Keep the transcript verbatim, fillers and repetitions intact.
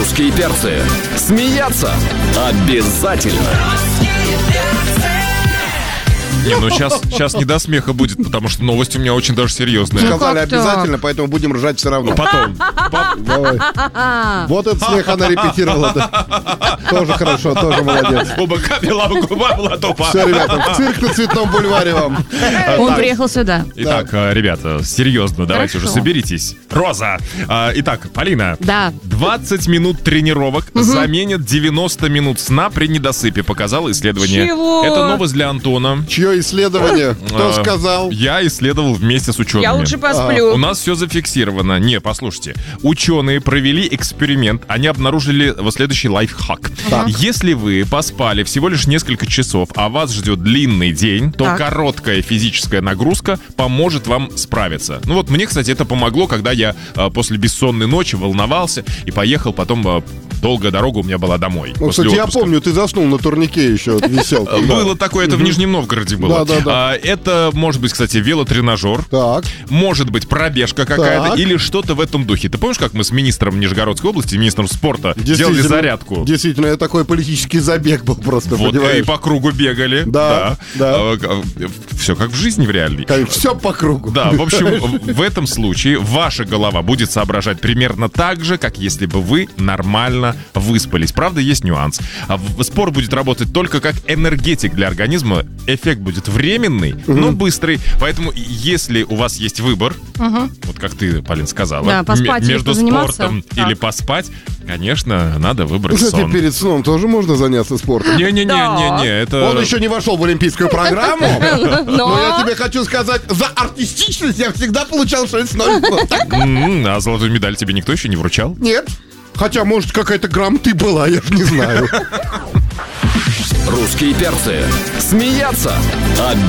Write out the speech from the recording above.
Русские перцы. Смеяться обязательно. Не, ну сейчас, сейчас не до смеха будет, потому что новость у меня очень даже серьезная. Ну, сказали как обязательно, поэтому будем ржать все равно. Потом. По- Давай. Вот этот смех она репетировала. да. Тоже хорошо, тоже молодец. Оба капела губа была топа. Все, ребята, в цирк на Цветном бульваре вам. Он приехал сюда. Итак, э, ребята, серьезно, давайте Хорошо. уже соберитесь. Роза. А, Итак, Полина. Да. двадцать минут тренировок заменят девяносто минут сна при недосыпе, показало исследование. Чего? Это новость для Антона. Чье исследование? Кто А, сказал? Я исследовал вместе с учеными. Я лучше посплю. У нас все зафиксировано. Не, послушайте. Ученые провели эксперимент. Они обнаружили вот следующий лайфхак. Так. Если вы поспали всего лишь несколько часов, а вас ждет длинный день, то Так. короткая физическая нагрузка поможет вам справиться. Ну вот мне, кстати, это помогло, когда я э, после бессонной ночи волновался и поехал потом... э, долгая дорога у меня была домой. Ну, после кстати, я отпуска. помню, ты заснул на турнике еще, вот висел. Э, Было такое, это в Нижнем Новгороде было. Да, да, да. А, это может быть, кстати, велотренажер. Так. Может быть, пробежка какая-то Так. или что-то в этом духе. Ты помнишь, как мы с министром Нижегородской области, министром спорта, делали Действительно, зарядку? Действительно, это такой политический забег был просто, Вот, и понимаешь? по кругу бегали. Да, да. Все как в жизни в реальной. Все по кругу. Да, в общем, в этом случае ваша голова будет соображать примерно так же, как если бы вы нормально выспались. Правда, есть нюанс. А в- Спорт будет работать только как энергетик для организма. Эффект будет временный, но быстрый. Поэтому, если у вас есть выбор, вот как ты, Полин, сказала, Да, поспать м- или между позаниматься. спортом Так. или поспать, конечно, надо выбрать Кстати, сон. перед сном тоже можно заняться спортом. Не-не-не-не-не, это... Он еще не вошел в олимпийскую программу, но Но я тебе хочу сказать, за артистичность я всегда получал шесть ноль. М, А золотую медаль тебе никто еще не вручал? Нет. Хотя, может, какая-то грамота и была, я же не знаю. Русские перцы. Смеяться